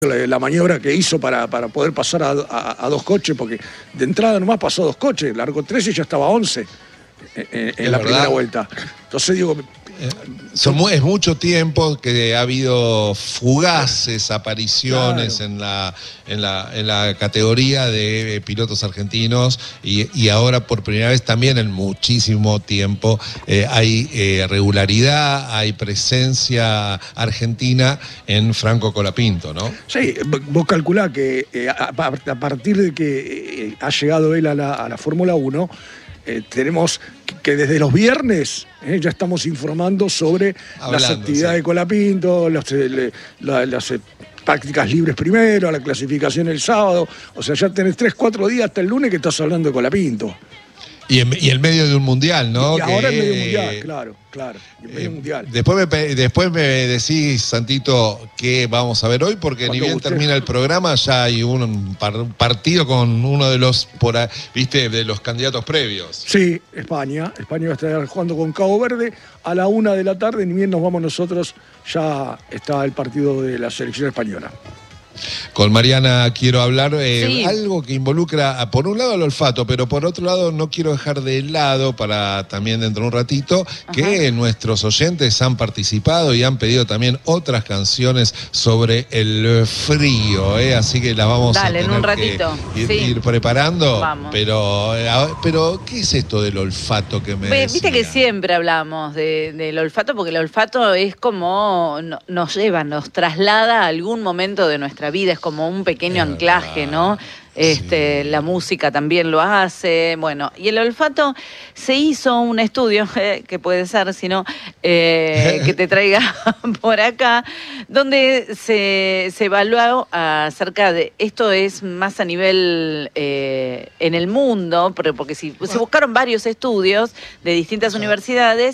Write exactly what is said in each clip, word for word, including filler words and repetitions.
La, la maniobra que hizo para, para poder pasar a, a, a dos coches, porque de entrada nomás pasó dos coches, largó trece y ya estaba once en, en, en la verdad. Primera vuelta. Entonces digo... Eh, son muy, es mucho tiempo que ha habido fugaces apariciones claro. en, la, en, la, en la categoría de eh, pilotos argentinos y, y ahora por primera vez también en muchísimo tiempo eh, hay eh, regularidad, hay presencia argentina en Franco Colapinto, ¿no? Sí, vos calculás que eh, a, a partir de que eh, ha llegado él a la, a la Fórmula uno, Eh, tenemos que desde los viernes eh, ya estamos informando sobre Hablando, las actividades sí. de Colapinto, las, le, la, las eh, prácticas libres primero, la clasificación el sábado. O sea, ya tenés tres, cuatro días hasta el lunes que estás hablando de Colapinto. Y en, y en medio de un mundial, ¿no? Y ahora que, en medio mundial, claro, claro. En medio eh, mundial. Después me, después me decís, Santito, qué vamos a ver hoy, porque Cuando ni bien usted... termina el programa, ya hay un, par, un partido con uno de los, por, ¿viste? De los candidatos previos. Sí, España. España va a estar jugando con Cabo Verde a la una de la tarde, ni bien nos vamos nosotros, ya está el partido de la selección española. Con Mariana quiero hablar eh, sí. algo que involucra, por un lado, el olfato, pero por otro lado no quiero dejar de lado, para también dentro de un ratito, Ajá. que nuestros oyentes han participado y han pedido también otras canciones sobre el frío, ¿eh? Así que las vamos Dale, a tener en un ratito. que ir, Sí. ir preparando. Vamos. Pero, pero, ¿qué es esto del olfato que me Viste decía? que siempre hablamos de, del olfato, porque el olfato es como no, nos lleva, nos traslada a algún momento de nuestra vida, es como un pequeño es anclaje, verdad. ¿no? Este, sí. La música también lo hace, bueno, y el olfato, se hizo un estudio, eh, que puede ser, si no, eh, que te traiga por acá, donde se, se evaluó acerca de, esto es más a nivel eh, en el mundo, porque si, se buscaron varios estudios de distintas universidades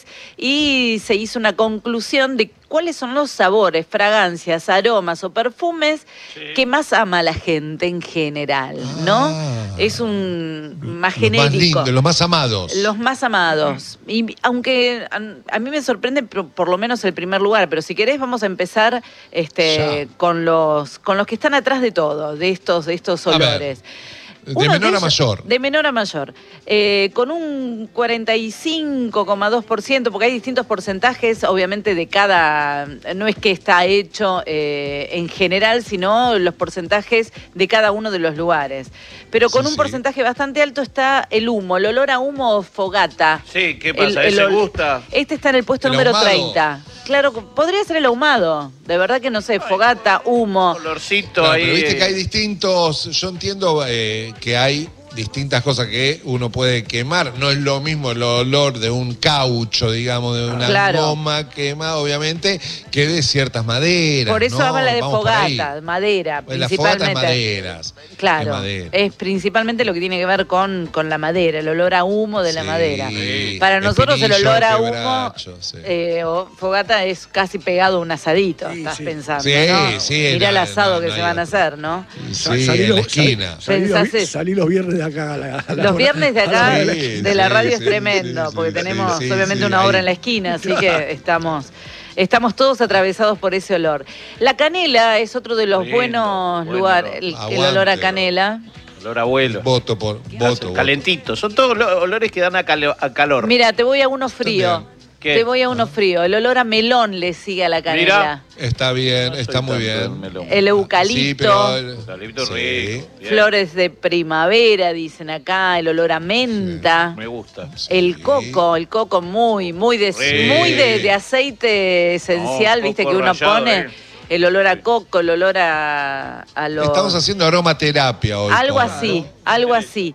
y se hizo una conclusión de cuáles son los sabores, fragancias, aromas o perfumes sí. que más ama la gente en general, ¿no? Ah, es un más los genérico. Más lindo, los más amados. Los más amados. Y aunque a, a mí me sorprende por, por lo menos el primer lugar, pero si querés vamos a empezar este, con los con los que están atrás de todo, de estos, de estos olores. De Uno menor de ellos, a mayor. De menor a mayor. Eh, con un cuarenta y cinco coma dos por ciento, porque hay distintos porcentajes, obviamente, de cada... No es que está hecho eh, en general, sino los porcentajes de cada uno de los lugares. Pero con sí, un sí. porcentaje bastante alto está el humo, el olor a humo o fogata. Sí, ¿qué pasa? El, ¿Ese el, gusta? Este está en el puesto el número ahumado. treinta. Claro, podría ser el ahumado. De verdad que no sé, fogata, humo. Olorcito claro, ahí. Pero viste que hay distintos... Yo entiendo eh, que hay distintas cosas que uno puede quemar. No es lo mismo el olor de un caucho, digamos, de una claro. goma quema, obviamente, que de ciertas maderas. Por eso ¿no? habla de Vamos fogata, madera, pues principalmente. Las fogatas maderas. Claro, madera. Es principalmente lo que tiene que ver con, con la madera, el olor a humo de la sí, madera. Para nosotros el olor a humo, quebracho, sí. eh, o fogata es casi pegado a un asadito, sí, estás sí. pensando, sí, ¿no? Sí, Mirá el asado no, que no se van otro. a hacer, ¿no? Sí, sí en la esquina. Salí, salí, salí los viernes de acá a la, a la Los viernes de acá, sí, de la radio sí, es tremendo, sí, porque sí, tenemos sí, obviamente sí, una ahí. obra en la esquina, así que estamos, estamos todos atravesados por ese olor. La canela es otro de los Lindo, buenos bueno, lugares, el, el olor a canela. Olor a abuelo. Voto por voto. Calentito. Son todos olores que dan a, calo, a calor. Mira, te voy a uno frío. ¿Qué? Te voy a uno frío. El olor a melón le sigue a la canela. Mira, está bien, no está muy bien. El eucalipto. Sí, pero el... eucalipto sí. rico. Flores de primavera, dicen acá. El olor a menta. Sí. Me gusta. El sí. coco, el coco muy, muy de, muy de, de aceite esencial, no, viste, que uno rallado, pone. Eh. El olor a coco, el olor a, a los... Estamos haciendo aromaterapia hoy. Algo claro. así, algo así.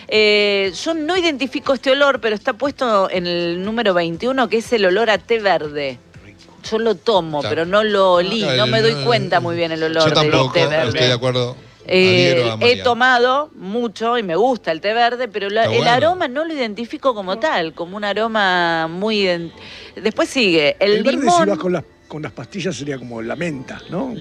Eh, yo no identifico este olor, pero está puesto en el número veintiuno, que es el olor a té verde. Yo lo tomo, claro. pero no lo olí, no, no me doy cuenta muy bien el olor yo tampoco, del té verde. Estoy de acuerdo. Eh, he tomado mucho y me gusta el té verde, pero la, el bueno. aroma no lo identifico como tal, como un aroma muy... Después sigue el, el limón... Verde, si vas con las con las pastillas sería como la menta, ¿no?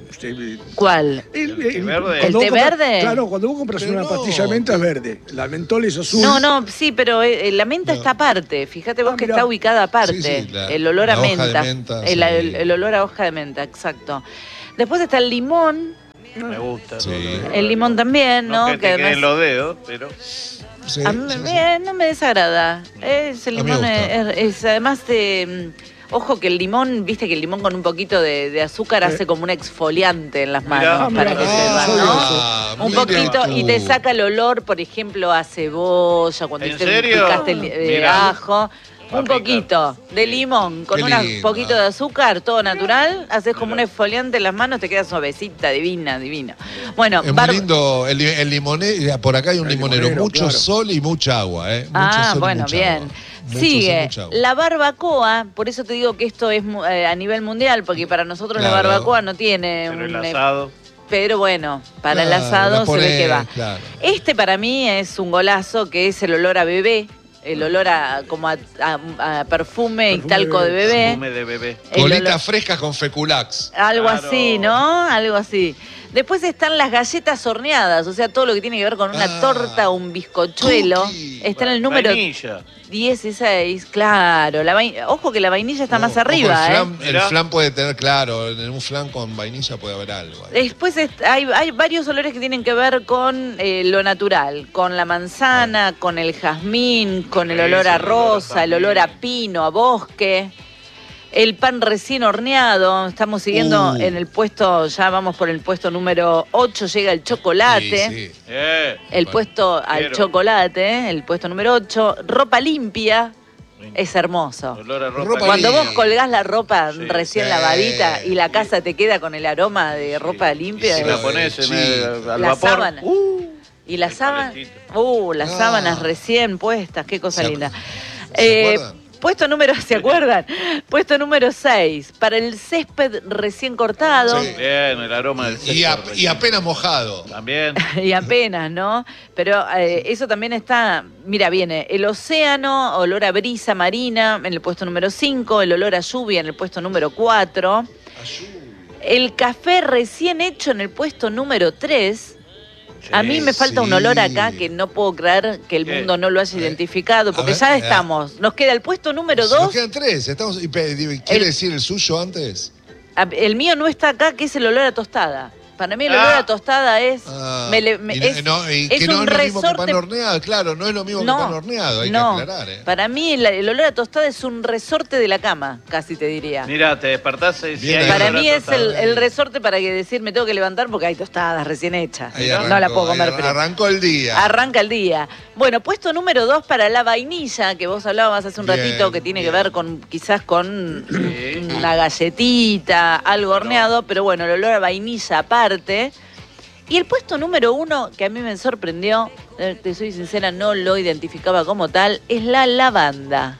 ¿Cuál? El, el, ¿El, ¿El té verde? Claro, cuando vos compras pero una no. pastilla de menta es verde, la mentol es azul. No, no, sí, pero eh, la menta no. está aparte, fíjate vos ah, que mirá. está ubicada aparte, sí, sí, la, el olor a menta, menta el, sí. el, el olor a hoja de menta, exacto. Después está el limón, Me gusta. Sí. El limón también, ¿no? No que te Que queden además- los dedos, pero... Sí, A mí sí, sí. me- no me desagrada. Es, el A mí me limón gusta. es, es- además de... mm, Ojo que el limón, viste que el limón con un poquito de, de azúcar Eh. hace como un exfoliante en las Mirá. manos, Ah, para mirá. que Ah, sepan, ¿no? Ah, Un mira poquito tú. y te saca el olor, por ejemplo, a cebolla, cuando ¿En te serio? picaste el eh, Mirá. ajo. Va a Un picar. poquito de limón con Qué un lindo. poquito de azúcar, todo natural, haces como un Mirá. exfoliante en las manos, te queda suavecita, divina, divina. Bueno, Es muy Bar- lindo el, li- el limonero, por acá hay un El limonero, limonero, mucho claro. sol y mucha agua, ¿eh? Mucho Ah, sol y bueno, mucha bien. agua. Mucho sol y Sigue mucha agua. la barbacoa, por eso te digo que esto es mu- eh, a nivel mundial, porque para nosotros la Claro. barbacoa no tiene Pero el un, eh, asado... pero bueno, para el Claro, asado la se ve ponés, que va. claro. Este para mí es un golazo, que es el olor a bebé, el olor a como a, a- a perfume y Perfume talco de de bebé. bebé. Perfume de bebé. El Colitas olor- frescas con feculax. Algo Claro. así, ¿no? Algo así. Después están las galletas horneadas, o sea, todo lo que tiene que ver con una Ah, torta, un bizcochuelo. cookie. Está en el número Vainilla. dieciséis, claro. La vai- Ojo que la vainilla está más Ojo, arriba, el ¿eh? flan, el Mirá. flan puede tener, claro, en un flan con vainilla puede haber algo. ahí. Después est- hay, hay varios olores que tienen que ver con eh, lo natural, con la manzana, con el jazmín, con el Sí, olor a sí, el olor a rosa, el olor a jazmín. pino, a bosque. El pan recién horneado, estamos siguiendo Uh. en el puesto, ya vamos por el puesto número ocho, llega el chocolate. Sí, sí. Eh, El Bueno, puesto al quiero. chocolate, el puesto número ocho, ropa limpia, es hermoso. olor a ropa. Ropa Cuando vos limpia. colgás la ropa Sí. recién Sí. lavadita y la casa te queda con el aroma de ropa Y limpia. si Sí. la pones en el, al La vapor... sábana. uh, Y las el sábanas, calentito. uh, las Ah. sábanas recién puestas, qué cosa ¿Se ac- linda. ¿Se Eh, acuerdan? puesto número, ¿se acuerdan? Puesto número seis, para el césped recién cortado. Sí. Bien, el aroma del Y, a- césped y apenas mojado. También. Y apenas, ¿no? Pero eh, eso también está, mira, viene el océano, olor a brisa marina en el puesto número cinco, el olor a lluvia en el puesto número cuatro, el café recién hecho en el puesto número tres. A mí me falta un sí. olor acá que no puedo creer que el ¿Qué? mundo no lo haya Eh, identificado, a porque ver, ya eh, estamos. Nos queda el puesto número Nos dos. quedan tres. Estamos, y pe- ¿Quiere El- decir el suyo antes? Ah, el mío no está acá, que es el olor a tostada. Para mí el olor Ah. a tostada es... Ah, me le- me- y, es, no, y es que no un es lo mismo que resorte- pan horneado, claro, no es lo mismo No, que pan horneado, hay no. que aclarar. ¿eh? Para mí el, el olor a tostada es un resorte de la cama, casi te diría. Mira, te despertás y si Bien hay ahí. Para olor a mí es el, tostada. el resorte para que decir me tengo que levantar porque hay tostadas recién hechas. Ahí no arrancó, la puedo comer ahí fría. arrancó el día. Arranca el día. Bueno, puesto número dos para la vainilla, que vos hablabas hace un Bien, ratito, que tiene que bien. ver con quizás con Sí. una galletita, algo horneado, pero bueno, el olor a vainilla aparte. Y el puesto número uno, que a mí me sorprendió, eh, te soy sincera, no lo identificaba como tal, es la lavanda.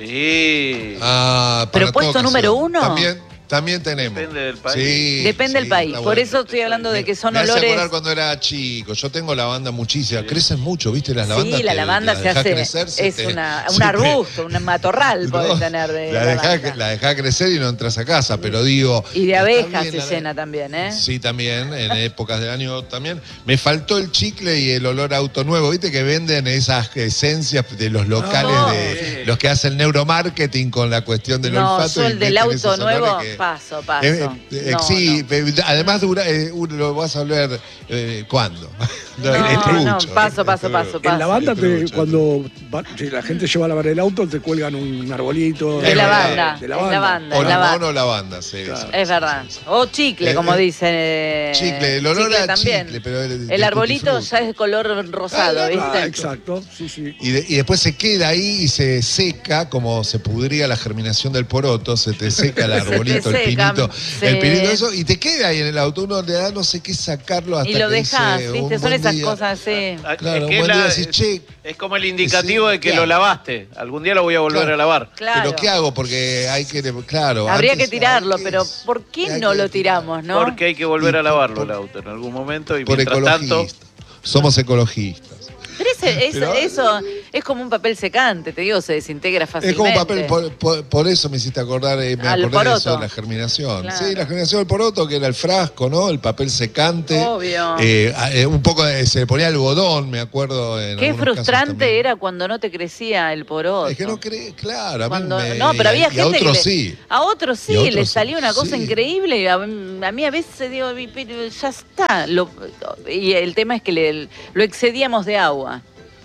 Sí. Ah, Pero para puesto toda número ocasión. uno. También, también tenemos. Depende del país. Sí, Depende del sí, país. está Por bueno. eso estoy hablando de que son Me hace olores... acordar cuando era chico. Yo tengo lavanda muchísima. Crecen mucho, ¿viste? Las lavandas. Sí, la te- lavanda la se dejás hace, crecer, se es te- una, se un te- arbusto, un matorral No, podés tener de la dejás, lavanda. la dejás crecer y no entras a casa, pero digo... Y de está abejas bien se la- llena también, ¿eh? Sí, también, en épocas del año también. Me faltó el chicle y el olor a auto nuevo. ¿Viste que venden esas esencias de los locales, No. de los que hacen neuromarketing con la cuestión del No, olfato? yo y el del meten auto esos olores nuevo, que- paso, paso. Eh, eh, No, sí, no. eh, además dura, eh, uno lo vas a oler eh, ¿cuándo? No, Es no, trucho, paso, es paso, trucho. paso, paso. En la banda, Es te- trucho, cuando va- si la gente lleva a lavar el auto, te cuelgan un arbolito. De Es lavanda, de es lavanda. lavanda, O es limón lavanda. o lavanda, sí. Claro. sí, Es sí, verdad. sí, sí. O chicle, Eh, como eh, dicen. eh, Chicle, el olor a también. chicle, pero de- de El arbolito tutti ya es de color rosado, Ah, ¿viste? Ah, exacto, sí, sí. Y, de- y después se queda ahí y se seca, como se pudría la germinación del poroto, se te seca el Se te arbolito, el seca, pinito, se- el pinito, eso, y te queda ahí en el auto. Uno le da no sé qué sacarlo hasta Y lo que dejás, dice, ¿viste? un Son buen esas día. cosas así. Ah, Claro, es que un buen la- día decís, che, es como el indicativo Sí, de que ¿qué lo hago? lavaste. Algún día lo voy a volver Claro. a lavar. Claro. pero ¿qué hago? Porque hay que, claro. Habría antes que tirarlo, hay que- pero ¿por qué hay no que lo tirar. tiramos, no? Porque hay que volver Y a lavarlo por- el auto en algún momento y Por mientras tanto... ecologistas. Somos ecologistas. Pero es Es- Pero- eso es como un papel secante, te digo, se desintegra Es fácilmente. como un papel, por, por- por eso me hiciste acordar, eh, me Al acordé de eso, poroto. de la germinación. Claro. Sí, la germinación del poroto, que era el frasco, ¿no? El papel secante. Obvio. Eh, eh, un poco de- se le ponía algodón, me acuerdo. En Qué algunos casos frustrante también. era cuando no te crecía el poroto. Es que no cree, claro, a mí Cuando- me- no, pero había y a gente que otros le- sí. A otros sí, Y a otros le sí. salía una cosa Sí. increíble. Y a, a mí a veces digo, pero ya está. Lo- y el tema es que le- lo excedíamos de agua.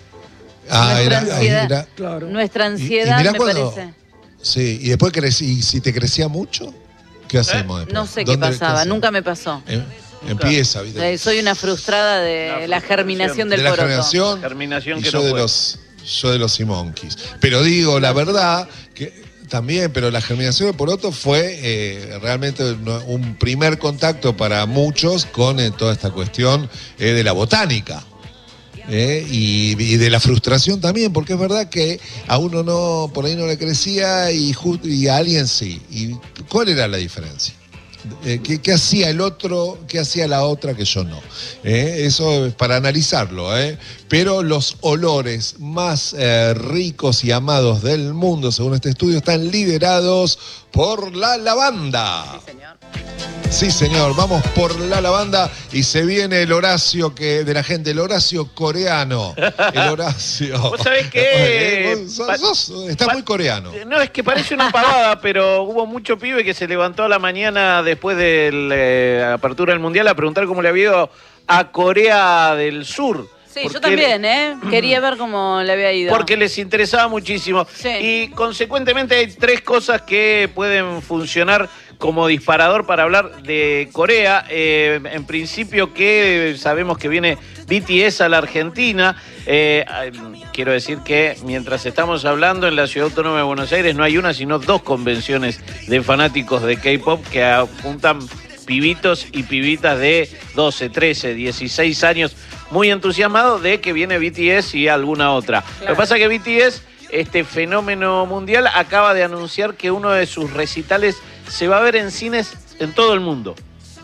Ah, Nuestra era, ansiedad. era- Claro. Nuestra y- y ansiedad, mirá me cuando- parece. Sí, y después crecí, y si te crecía mucho, ¿qué hacemos después? No sé qué ¿Dónde- pasaba, hacemos? nunca me pasó. Em- Empieza, ¿viste? Eh, Soy una frustrada de La la frustración. germinación del de la poroto. generación, Germinación y que yo no de fue. los yo de los Simonkeys. Pero digo, la verdad que también, pero la germinación del poroto fue eh, realmente un- un primer contacto para muchos con eh, toda esta cuestión eh, de la botánica. Eh, y, y de la frustración también, porque es verdad que a uno no, por ahí no le crecía y, ju- y a alguien sí. ¿Y cuál era la diferencia? Eh, ¿qué, qué hacía el otro, qué hacía la otra que yo no? Eh, eso es para analizarlo, ¿eh? Pero los olores más eh, ricos y amados del mundo, según este estudio, están liderados por la lavanda. Sí, señor. Sí, señor, vamos por la lavanda y se viene el Horacio que, de la gente, el Horacio coreano. El Horacio. ¿Vos sabés qué? Eh, vos sos- sos- estás Pa- muy coreano. No, es que parece una pavada, pero hubo mucho pibe que se levantó a la mañana después de la apertura del Mundial a preguntar cómo le había ido a Corea del Sur. Sí, Porque- yo también, ¿eh? Quería ver cómo le había ido. Porque les interesaba muchísimo. Sí. Y consecuentemente hay tres cosas que pueden funcionar como disparador para hablar de Corea. Eh, en principio que sabemos que viene B T S a la Argentina. Eh, quiero decir que mientras estamos hablando en la Ciudad Autónoma de Buenos Aires no hay una sino dos convenciones de fanáticos de K-pop que apuntan pibitos y pibitas de doce, trece, dieciséis años muy entusiasmados de que viene B T S y alguna otra. Claro. Lo que pasa es que B T S, este fenómeno mundial, acaba de anunciar que uno de sus recitales se va a ver en cines en todo el mundo.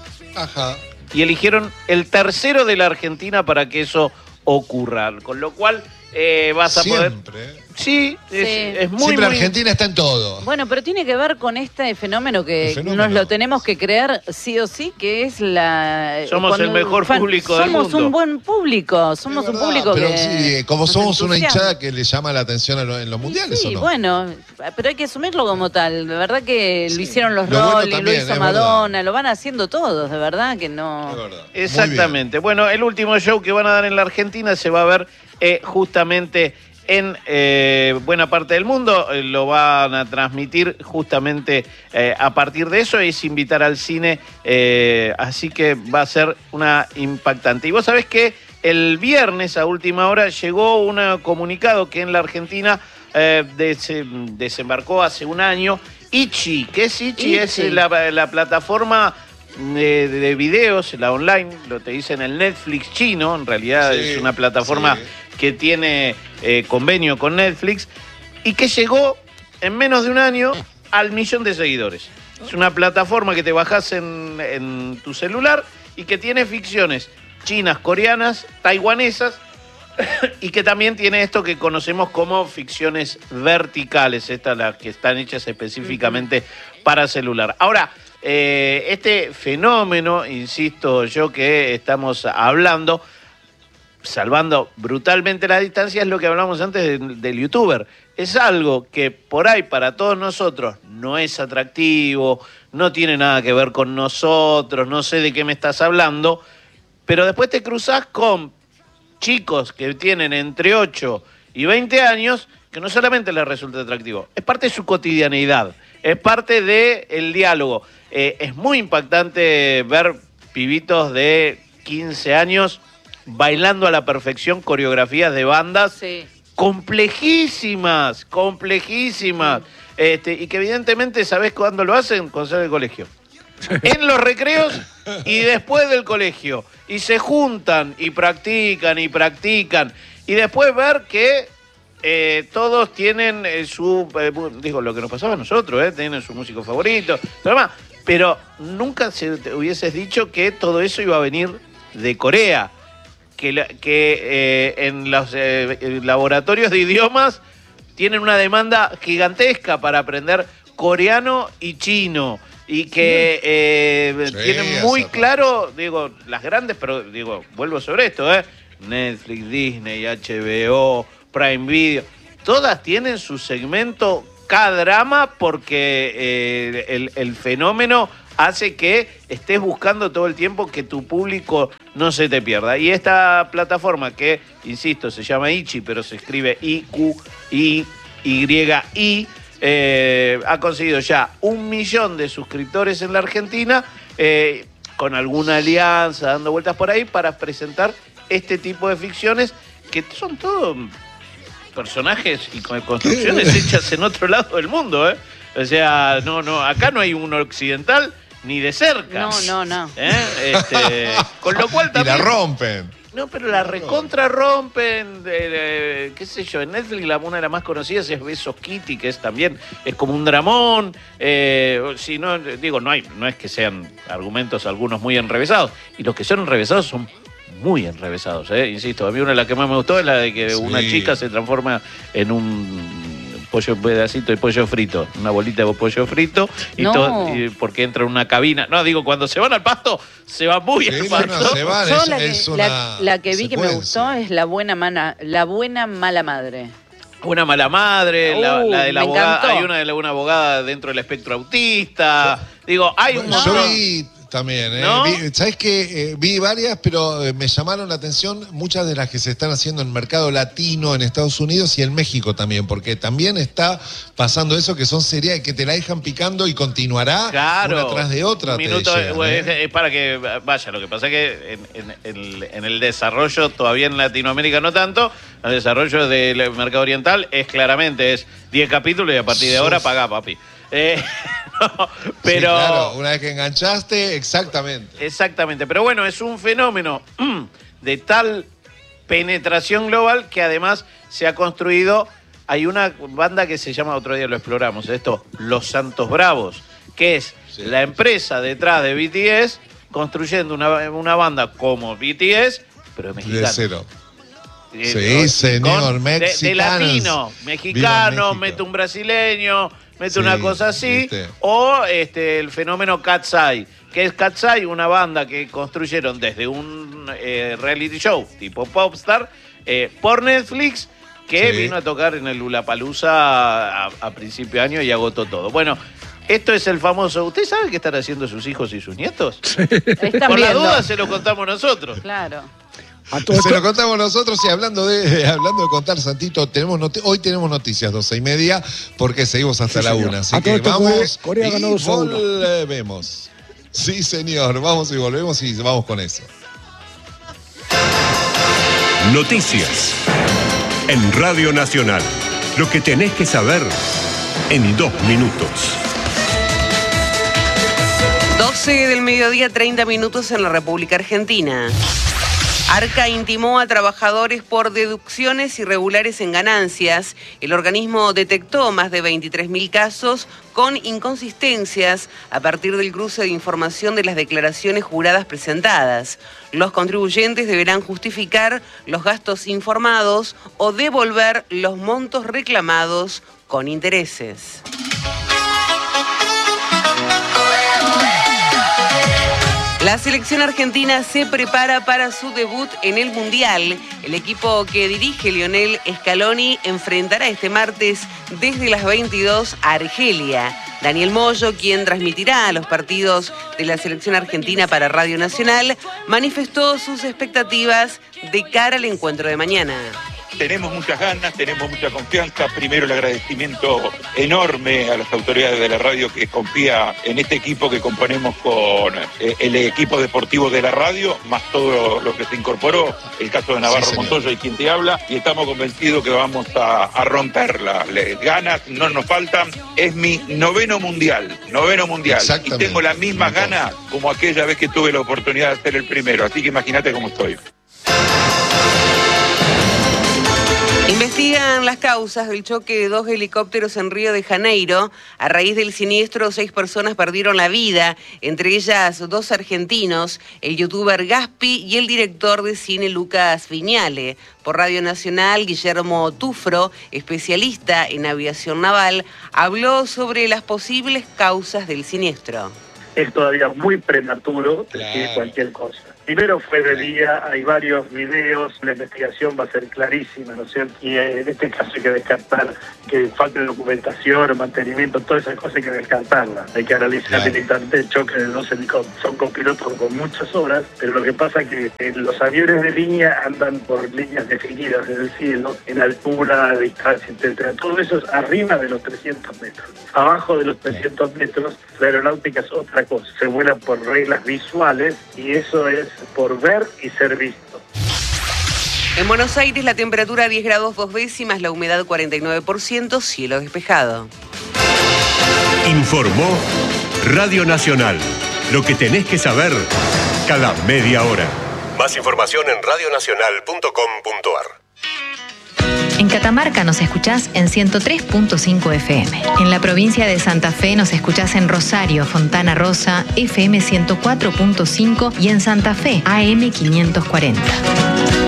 Ajá. Y eligieron el tercero de la Argentina para que eso ocurra. Con lo cual eh, vas a poder... Siempre. ¿eh? Sí, es, Sí. es muy, Siempre muy... Argentina está en todo. Bueno, pero tiene que ver con este fenómeno que El fenómeno. nos lo tenemos que creer sí o sí, que es la... Somos cuando el mejor un fan- público del Somos mundo. un buen público, somos Es un verdad, público pero que sí, como nos somos una entusiasma. hinchada que le llama la atención a lo- en los mundiales, Sí, ¿o no? bueno, pero hay que asumirlo como tal. De verdad que Sí. lo hicieron los Lo bueno Rolling, lo también, hizo es Madonna, lo van haciendo todos, de verdad que no... Es verdad. Muy Exactamente. Bueno, el último show que van a dar en la Argentina se va a ver eh, justamente en eh, buena parte del mundo. Eh, lo van a transmitir justamente eh, a partir de eso. Es invitar al cine. eh, así que va a ser una impactante. Y vos sabés que el viernes a última hora llegó un comunicado que en la Argentina eh, des- desembarcó hace un año. Ichi, ¿qué es Ichi? Ichi. Es la, la plataforma de, de videos, la online, lo te dicen el Netflix chino, en realidad Sí, es una plataforma sí. que tiene eh, convenio con Netflix y que llegó en menos de un año al millón de seguidores. Es una plataforma que te bajás en, en tu celular y que tiene ficciones chinas, coreanas, taiwanesas y que también tiene esto que conocemos como ficciones verticales, estas las que están hechas específicamente para celular. Ahora, eh, este fenómeno, insisto yo que estamos hablando, salvando brutalmente la distancia, es lo que hablamos antes de- del youtuber. Es algo que por ahí para todos nosotros no es atractivo, no tiene nada que ver con nosotros, no sé de qué me estás hablando, pero después te cruzás con chicos que tienen entre ocho y veinte años que no solamente les resulta atractivo, es parte de su cotidianeidad, es parte del diálogo. Eh, es muy impactante ver pibitos de quince años bailando a la perfección coreografías de bandas Sí. complejísimas, complejísimas, este, y que evidentemente, ¿sabés cuándo lo hacen? Cuando salen del colegio. En los recreos y después del colegio. Y se juntan y practican y practican. Y después ver que eh, todos tienen eh, su... Eh, digo, lo que nos pasaba a nosotros, eh, tienen su músico favorito, pero, demás. Pero nunca se te hubieses dicho que todo eso iba a venir de Corea. que, la- que eh, en los eh, laboratorios de idiomas tienen una demanda gigantesca para aprender coreano y chino. Y que eh, Sí, tienen muy hace claro, digo, las grandes, pero digo, vuelvo sobre esto, ¿eh? Netflix, Disney, H B O, Prime Video, todas tienen su segmento K-drama porque eh, el, el fenómeno hace que estés buscando todo el tiempo que tu público no se te pierda. Y esta plataforma que, insisto, se llama Ichi, pero se escribe I Q I Y I, eh, ha conseguido ya un millón de suscriptores en la Argentina, eh, con alguna alianza, dando vueltas por ahí, para presentar este tipo de ficciones que son todos personajes y con construcciones hechas en otro lado del mundo, ¿eh? O sea, no, no, acá no hay uno occidental ni de cerca. No, no, no. ¿Eh? Este, con lo cual Y también... la rompen. No, pero la recontra rompen, de, de, qué sé yo, en Netflix la, una de las más conocidas es Besos Kitty, que es también, es como un dramón, eh, si no, digo, no hay, no es que sean argumentos algunos muy enrevesados, y los que son enrevesados son muy enrevesados, eh, insisto, a mí una de las que más me gustó es la de que Sí. una chica se transforma en un pollo, un pedacito de pollo frito, una bolita de pollo frito, y No. todo, y porque entra en una cabina, no, digo, cuando se van al pasto, se van muy Sí, al no, pasto. no, se van, Yo es, la, que, es la- una la que vi que me secuencia. gustó es la buena mana, la buena mala madre. Una mala madre, la, Uh, la de la me abogada, encantó. hay una de la, una abogada dentro del espectro autista. Digo, hay un Bueno, yo montón. vi también, ¿eh? ¿No? Vi- ¿sabes qué? Eh, vi varias, pero eh, me llamaron la atención muchas de las que se están haciendo en el mercado latino, en Estados Unidos y en México también, porque también está pasando eso, que son series que te la dejan picando y continuará Claro. una tras de otra. Un te minuto, llegan, bueno, ¿eh? es, es para que vaya. Lo que pasa es que en, en- en- en el desarrollo, todavía en Latinoamérica no tanto, el desarrollo del mercado oriental es claramente, es diez capítulos y a partir de Uf. ahora pagá, papi. Eh, no, pero... Sí, claro, una vez que enganchaste, exactamente. Exactamente, pero bueno, es un fenómeno mm, de tal penetración global que además se ha construido. Hay una banda que se llama, otro día lo exploramos, esto, Los Santos Bravos, que es Sí. la empresa detrás de B T S construyendo una, una banda como B T S, pero De mexicana. cero. Eh, Sí, con- señor, con- de- de, mexicanos. latino, Viva mexicano, México. mete un brasileño, mete Sí, una cosa así, viste. o este el fenómeno Cat's Eye, que es Cat's Eye, una banda que construyeron desde un eh, reality show tipo Popstar eh, por Netflix, que Sí. vino a tocar en el Lollapalooza a, a principio de año y agotó todo. Bueno, esto es el famoso. ¿Usted sabe qué están haciendo sus hijos y sus nietos? Están Por la viendo. duda se lo contamos nosotros. Claro. A todo Se esto- lo contamos nosotros y hablando de hablando de contar, Santito, tenemos noti- hoy tenemos noticias doce y media porque seguimos hasta Sí, la señor. una. Así A todo que esto, vamos Corea y ganó dos a uno. volvemos. Sí, señor, vamos y volvemos y vamos con eso. Noticias. En Radio Nacional. Lo que tenés que saber en dos minutos. doce del mediodía, treinta minutos en la República Argentina. Arca intimó a trabajadores por deducciones irregulares en ganancias. El organismo detectó más de veintitrés mil casos con inconsistencias a partir del cruce de información de las declaraciones juradas presentadas. Los contribuyentes deberán justificar los gastos informados o devolver los montos reclamados con intereses. La selección argentina se prepara para su debut en el Mundial. El equipo que dirige Lionel Scaloni enfrentará este martes desde las veintidós a Argelia. Daniel Moyo, quien transmitirá los partidos de la selección argentina para Radio Nacional, manifestó sus expectativas de cara al encuentro de mañana. Tenemos muchas ganas, tenemos mucha confianza. Primero el agradecimiento enorme a las autoridades de la radio que confía en este equipo que componemos con eh, el equipo deportivo de la radio, más todo lo que se incorporó, el caso de Navarro Sí, señor. Montoya y quien te habla, y estamos convencidos que vamos a, a romperla. Le- ganas no nos faltan. Es mi noveno mundial, noveno mundial. Y Exactamente. tengo las mismas Me consta. ganas como aquella vez que tuve la oportunidad de ser el primero. Así que imagínate cómo estoy. Investigan las causas del choque de dos helicópteros en Río de Janeiro. A raíz del siniestro, seis personas perdieron la vida, entre ellas dos argentinos, el youtuber Gaspi y el director de cine Lucas Viñale. Por Radio Nacional, Guillermo Tufro, especialista en aviación naval, habló sobre las posibles causas del siniestro. Es todavía muy prematuro decir Claro. cualquier cosa. Primero fue de día, hay varios videos, la investigación va a ser clarísima, ¿no es cierto? Y en este caso hay que descartar que falte documentación, mantenimiento, todas esas cosas hay que descartarlas. Hay que analizar Claro. el instante el choque de dos helicópteros. Son copilotos con muchas horas, pero lo que pasa es que eh, los aviones de línea andan por líneas definidas en el cielo, en altura, distancia, etcétera. Todo eso es arriba de los trescientos metros. Abajo de los trescientos metros, la aeronáutica es otra cosa. Se vuela por reglas visuales y eso es por ver y ser visto. En Buenos Aires la temperatura diez grados dos décimas, la humedad cuarenta y nueve por ciento, cielo despejado. Informó Radio Nacional. Lo que tenés que saber cada media hora. Más información en radio nacional punto com punto a r. En Catamarca nos escuchás en ciento tres punto cinco F M. En la provincia de Santa Fe nos escuchás en Rosario, Fontana Rosa, F M ciento cuatro punto cinco y en Santa Fe, A M quinientos cuarenta.